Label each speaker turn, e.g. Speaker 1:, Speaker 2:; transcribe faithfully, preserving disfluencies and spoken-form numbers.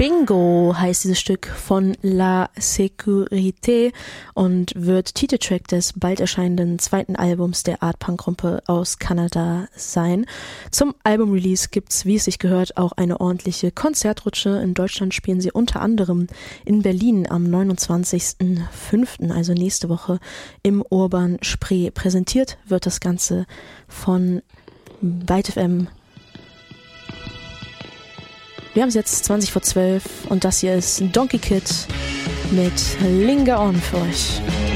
Speaker 1: Bingo heißt dieses Stück von La Sécurité und wird Titeltrack des bald erscheinenden zweiten Albums der Art-Punk-Gruppe aus Kanada sein. Zum Album-Release gibt's, wie es sich gehört, auch eine ordentliche Konzertrutsche. In Deutschland spielen sie unter anderem in Berlin am neunundzwanzigsten fünften, also nächste Woche, im Urban Spree. Präsentiert wird das Ganze von Byte F M. Wir haben es jetzt zwanzig vor zwölf und das hier ist Donkey Kid mit Linger On für euch.